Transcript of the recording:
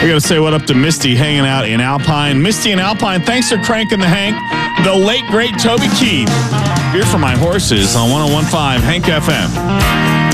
We got to say what up to Misty hanging out in Alpine. Misty and Alpine, thanks for cranking the Hank. The late, great Toby Keith. Here for my horses on 101.5 Hank FM.